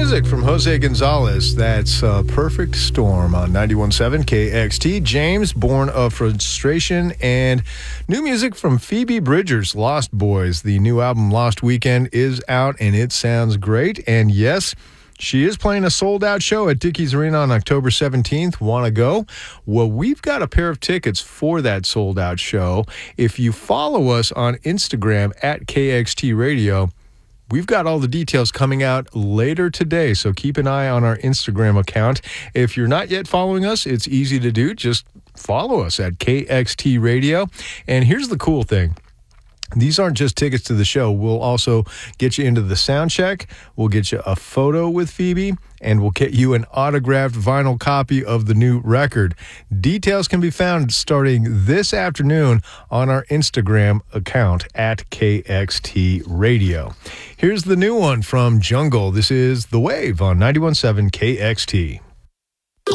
music from Jose Gonzalez. That's Perfect Storm on 91.7 KXT. James, Born of Frustration, and new music from Phoebe Bridgers, Lost Boys. The new album Lost Weekend is out, and it sounds great. And yes, she is playing a sold-out show at Dickies Arena on October 17th. Want to go? Well, we've got a pair of tickets for that sold-out show. If you follow us on Instagram at KXT Radio, we've got all the details coming out later today, so keep an eye on our Instagram account. If you're not yet following us, it's easy to do. Just follow us at KXT Radio. And here's the cool thing. These aren't just tickets to the show. We'll also get you into the sound check. We'll get you a photo with Phoebe, and we'll get you an autographed vinyl copy of the new record. Details can be found starting this afternoon on our Instagram account at KXT Radio. Here's the new one from Jungle. This is The Wave on 91.7 KXT.